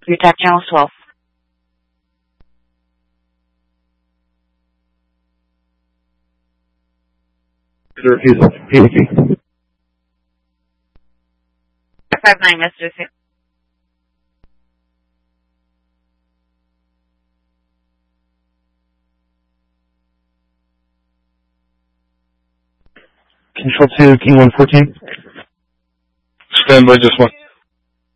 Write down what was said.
Utah Channel 12. Refusal. PDP. 559, Mr. C. Control 2, King 114. Stand by just one.